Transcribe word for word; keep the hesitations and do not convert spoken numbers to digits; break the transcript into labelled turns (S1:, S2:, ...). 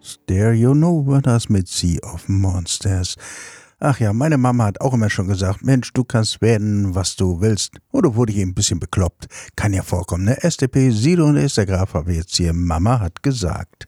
S1: Stereo No war das mit Sea of Monsters. Ach ja, meine Mama hat auch immer schon gesagt, Mensch, du kannst werden, was du willst. Oder wurde ich ein bisschen bekloppt? Kann ja vorkommen, ne? S T P, Sido und Esther Graf habe jetzt hier Mama hat gesagt.